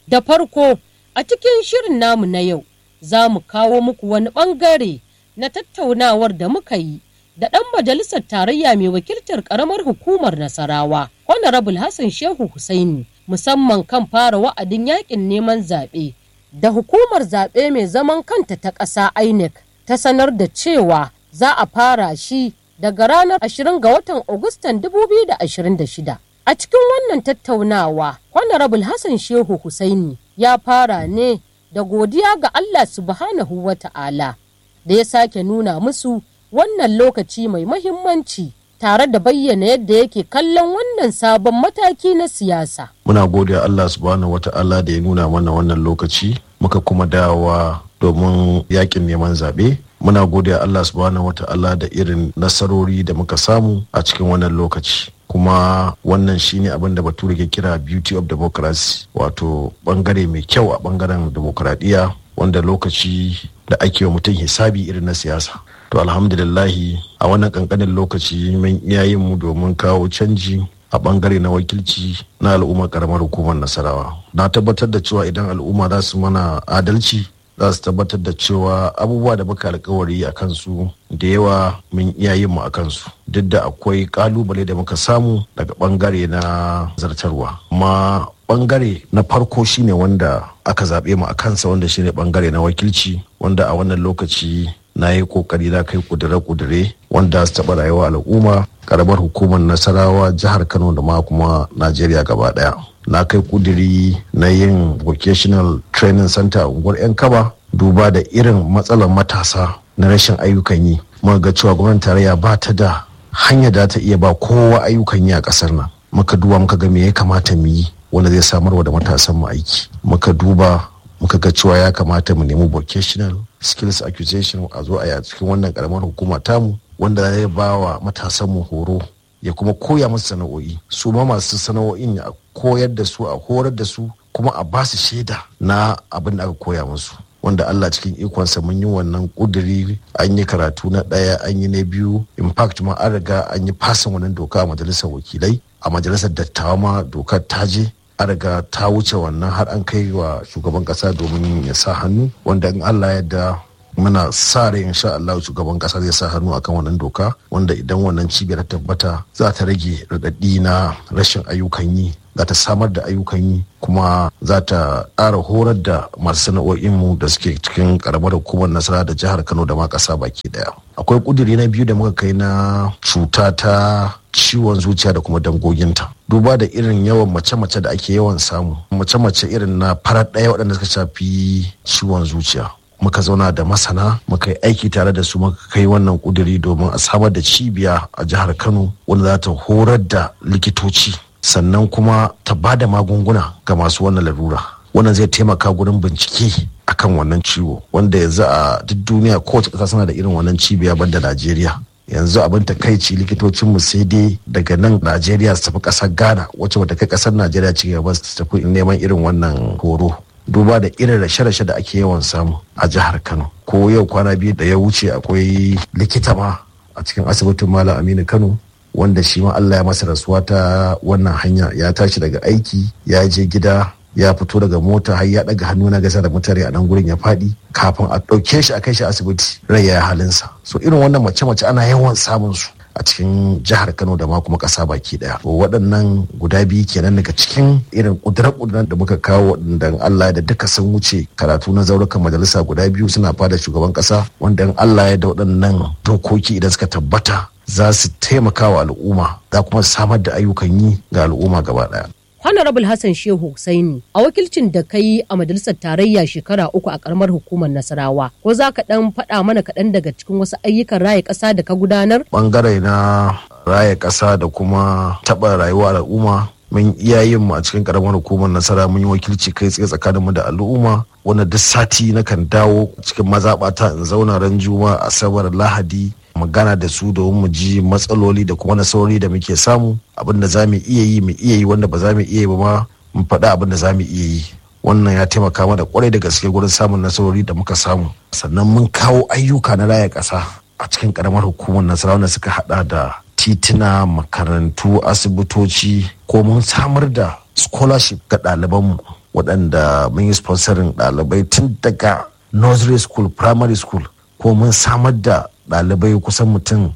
Da farko, a cikin shirin namu na yau, za mu kawo muku wani ɓangare na tattaunawar da muka yi da ɗan majalisar tarayya mai wakiltar ƙaramar hukumar Nasarawa, Honorable Hassan Shehu Hussaini, musamman kan fara wa'adin yaƙin neman zaɓe da hukumar zaɓe mai zaman kanta ta ƙasa INEC ta sanar da cewa za a fara shi daga ranar 20 ga watan Agustan 2026. A cikin wannan tattaunawa, Honorable Hassan Shehu Hussaini ya fara ne da godiya ga Allah subhanahu wa ta'ala da ya sake nuna musu wannan lokaci mai mahimmanci tare da bayyana yadda yake kallon wannan sabon mataki na siyasa. Muna godiya Allah subhanahu wa ta'ala da ya nuna mana wannan lokaci muka kuma dawowa domin yakin neman zaɓe. Muna godiya Allah subhanahu wa ta'ala da irin nasarori da muka samu a cikin wannan lokaci. Kuma wannan shine abin da bature ke kira beauty of democracy, wato bangare mai kyau a bangaren demokradiyya wanda lokaci da ake wa mutum hisabi irin na siyasa. To alhamdulillahi a wannan kankanin lokaci mun iya yin mu domin kawo canji a bangare na wakilci na al'ummar karamar hukumar Nasarawa. Na tabbatar da cewa idan al'umma za su mana adalci, za su tabbatar da cewa abubuwa da muka alkawari a kansu da yawa mun iya yin mu a kansu, duk da akwai kalubale da muka samu daga bangare na zartarwa. Amma bangare na farko shine wanda aka zaɓe mu a kansa, wanda shine bangare na wakilci, wanda a wannan lokaci na yi kokari na kai kudure-kudure wanda su taɓa rayuwa al'umma karamar hukumar Nasarawa, jihar Kano da ma kuma Najeriya gaba ɗaya. Na kai kuduri na yin vocational training center a unguwar 'yan kaba, duba da irin matsalar matasa na rashin ayyukan yi. Muka ga cewa gwamnatin tarayya ba ta da hanya da ta iya ba kowa ayyukan yi a ƙasar nan. Muka duba muka ga me ya kamata mu yi wanda zai samarwa da matasan mu aiki. Muka duba muka ga cewa ya kamata mu nemi vocational skills acquisition a zo a cikin wannan karamar hukuma tamu, wanda zai ba wa matasan mu horo ya kuma koya musu sana'o'i, su ma masu sana'o'in ya koyar da su, a horar da su, kuma a ba su shaida na abin da aka koya musu. Wanda Allah cikin ikonsa mun yi wannan kuduri, an yi karatu na ɗaya, an yi na biyu, in fact ma an riga an yi fasin wannan doka a majalisar wakilai, a majalisar dattawa ma dokar ta je, an riga ta wuce wannan har an kai wa shugaban kasa domin ya sa hannu, wanda in Allah yadda muna sa rai insha Allah shugaban kasa zai sa hannu akan wannan doka, wanda idan wannan cibiyar ta tabbata za ta rage radadi na rashin ayyukan yi, za ta samar da ayyukan yi, kuma za ta ƙara horar da masu sana'o'inmu da suke cikin karamar hukumar Nasara da jihar Kano da ma ƙasa baki daya. Akwai kuduri na biyu da muka kai na cuta ta ciwon zuciya da kuma dangoginta, duba da irin yawan mace-mace da ake yawan samu, mace-mace irin na farar ɗaya waɗanda suka shafi ciwon zuciya. Muka zauna da masana, muka yi aiki tare da su, muka kai wannan kuduri domin a samar da cibiya a jihar Kano wanda za ta horar da likitoci, sannan kuma ta ba da magunguna ga masu wannan larura. Wannan zai taimaka gurin bincike akan wannan ciwo, wanda yanzu a duk duniya kowace ƙasa suna da irin wannan cibiya banda Najeriya. Yanzu abin takaici likitocinmu sai dai daga nan Najeriya su tafi ƙasar Ghana, wacce bata kai ƙasar Najeriya ci gaba, su tafi neman irin wannan horo. Duba da irin rashe-rashe da ake yawan samu a jihar Kano. Ko yau kwana biyu da ya wuce akwai likita ma a cikin asibitin Malam Aminu Kano, wanda shi ma Allah ya masa rasuwa ta wannan hanya. Ya tashi daga aiki, ya je gida, ya fito daga mota har ya daga hannu na gasa da mutane a nan gurin ya faɗi, kafin a ɗauke shi a kai shi asibiti rai ya halinsa. So irin wannan mace-mace ana yawan samun su a cikin jihar Kano da ma kuma ƙasa baki daya. Waɗannan guda biyu kenan daga cikin irin ƙudurar da muka kawo, waɗanda Allah da duka sun wuce karatu na zaurukan majalisa guda biyu, suna fada shugaban ƙasa, wanda in Allah ya da waɗannan dokoki idan suka tabbata za su taimaka wa al'umma, za kuma samar da ayyukan yi ga al'umma gaba ɗaya. Honorable Hassan Shehu Hussaini, a wakilcin da ka yi a majalisar tarayya shekara 3 a karamar hukumar Nasarawa, ko za ka ɗan faɗa mana kaɗan daga cikin wasu ayyukan raya ƙasa da ka gudanar? Ɓangare na raya ƙasa da kuma taɓa rayuwa al'umma, mun iya yin mu a cikin karamar hukumar Nasara, mun yi wakilci kai tsaye tsakaninmu da al'umma, wanda duk sati na kan dawo cikin mazaɓata in zauna ran Juma'a, Asabar, Lahadi, magana da su domin mu ji matsaloli da kuma nasarori da muke samu, abin da za mu iya yi wanda ba za mu iya yi ba ma mu faɗa abin da za mu iya yi. Wannan ya taimaka mana kwarai da gaske gurin samun nasarori da muka samu. Sannan mun kawo ayyuka na raya ƙasa a cikin karamar hukumar Nasarawa wanda suka hada da titina, makarantu, asibitoci, ko mun samar da scholarship ga ɗalibanmu waɗanda mun yi sponsorin ɗalibai tun daga nursery school, primary school, ko mun samar da ɗalibai kusan mutum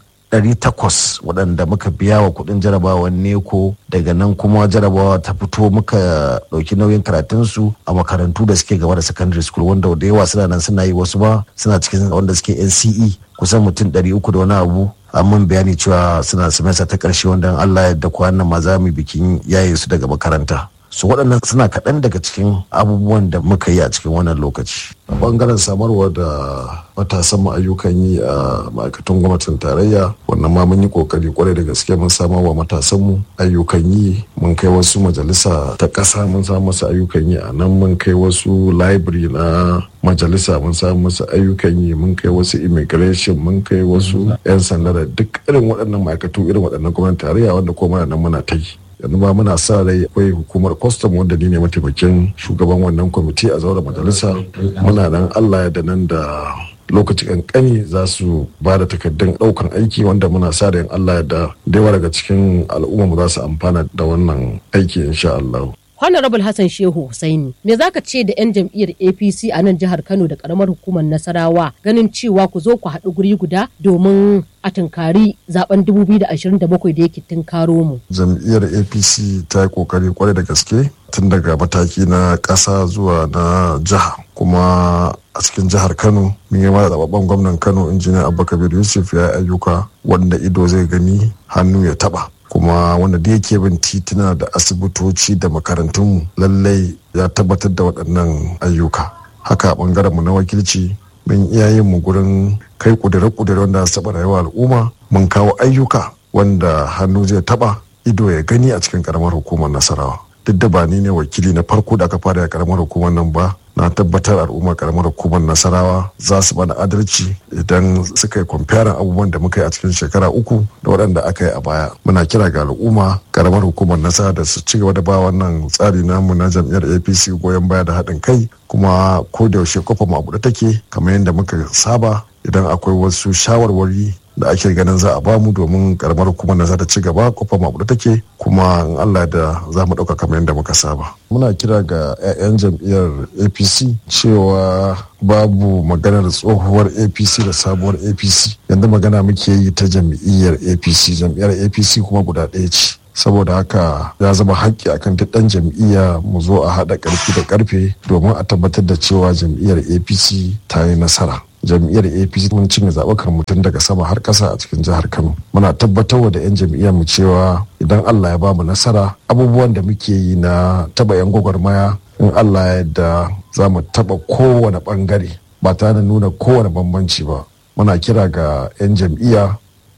800 waɗanda muka biya wa kuɗin jarabawan neko. Daga nan kuma jarabawa ta fito muka ɗauki nauyin karatunsu a makarantu da suke gaba da secondary school, wanda da yawa suna nan suna yi, wasu ba suna cikin wanda suke NCE, kusan mutum 300 da wani abu. Mun bayani cewa suna semester ta ƙarshe, wanda Allah ya yarda kwanan ma za mu bikin yaye su daga makaranta. su waɗannan suna kaɗan daga cikin abubuwan da muka yi a cikin wannan lokaci. A ɓangaren samarwa da matasan ayyukan yi a ma'aikatan gwamnatin tarayya, wannan ma mun yi ƙoƙari kwarai da gaske, mun samar wa matasanmu ayyukan yi. Mun kai wasu majalisa ta ƙasa mun samu masa ayyukan yi a nan, mun kai wasu library na majalisa mun samu masa ayyukan yi, mun kai wasu immigration, mun kai wasu 'yan sanda da duk irin waɗannan ma'aikatu irin waɗannan gwamnatin tarayya wanda ko mana nan muna ta yi. Yanzu ma muna sa rai akwai hukumar custom wanda ni ne mataimakin shugaban wannan kwamiti a zauren majalisa. Muna nan Allah ya da nan da lokaci kankani za su ba da takardun daukan aiki, wanda muna sa ran Allah ya da yawa daga cikin al'umma mu za su amfana da wannan aiki insha Allah. Honorable Hassan Shehu Hussaini, me zaka ce da 'yan jam'iyyar APC a nan jihar Kano da karamar hukumar Nasarawa ganin cewa ku zo ku haɗu guri guda domin a tunkari zaben 2027 da yake tunkaro mu? Jam'iyyar APC ta yi kokari kwarai da gaske tun daga mataki na ƙasa zuwa na jiha, kuma a cikin jihar Kano mun yi ma zababben gwamnan Kano injiniya Abba Kabir Yusuf ya yi ayyuka wanda ido zai gani hannu ya taba, kuma wanda da yake bin tituna da asibitoci da makarantunmu lallai ya tabbatar da waɗannan ayyuka. Haka a ɓangaren mu na wakilci mun iya yin mu gurin kai kudure-kudure wanda su taɓa rayuwar al'umma, mun kawo ayyuka wanda hannu zai taɓa ido ya gani a cikin ƙaramar hukumar Nasarawa. Duk da ba ni ne wakili na farko da aka fara a ƙaramar hukumar nan ba, na tabbatar al'ummar karamar hukumar Nasarawa za su bada adalci idan suka yi kwamfiyarin abubuwan da muka yi a cikin shekara 3 da waɗanda aka yi a baya. Muna kira ga al'umma karamar hukumar Nasarawa da su ci gaba da ba wannan tsari namu na jam'iyyar APC goyon baya da haɗin kai, kuma ko da yaushe kofa mu a buɗe take kamar yadda muka saba. Idan akwai wasu shawarwari da ake ganin za a bamu domin karamar hukumar na za ta ci gaba, kofa mabuɗe take, kuma in Allah da za mu ɗauka kamar yadda muka saba. Muna kira ga 'ya'yan jam'iyyar APC cewa babu maganar tsohuwar APC da sabuwar APC, yanzu magana muke yi ta jam'iyyar APC. Jam'iyyar APC kuma guda ɗaya ce, saboda haka ya zama haƙƙi akan duk ɗan jam'iyya mu zo a haɗa ƙarfi da ƙarfe domin a tabbatar da cewa jam'iyyar APC ta yi nasara. Jam'iyyar APC mun cinye zaɓukan mutum daga sama har ƙasa a cikin jihar Kano. Muna tabbatarwa da 'yan jam'iyyar mu cewa idan Allah ya ba mu nasara, abubuwan da muke yi na taba 'yan gwagwarmaya, in Allah ya yarda za mu taba kowane ɓangare ba tare da nuna kowane bambanci ba. Muna kira ga 'yan jam'iyya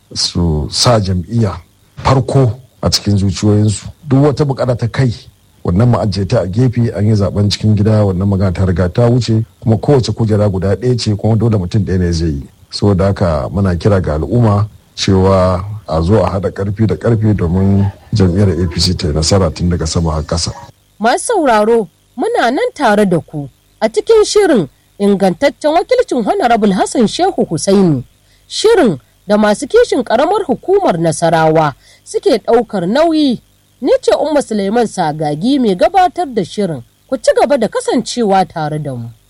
su sa jam'iyya farko a cikin zuciyoyinsu. Duk wata bukata ta kai wannan ma'ajiye ta a gefe, an yi zaben cikin gida, wannan magana ta riga ta wuce, kuma kowace kujera guda ɗaya ce, kuma dole mutum ɗaya ne zai yi. Saboda haka muna kira ga al'umma cewa a zo a haɗa ƙarfi da ƙarfe domin jam'iyyar APC ta yi nasara tun daga sama har ƙasa. Masu sauraro, muna nan tare da ku a cikin shirin ingantaccen wakilcin Honorable Hassan Shehu Hussaini, shirin da masu kishin ƙaramar hukumar Nasarawa suke ɗaukar nauyi. Ni ce Umma Suleiman Sagagi mai gabatar da shirin. Ku ci gaba da kasancewa tare da mu.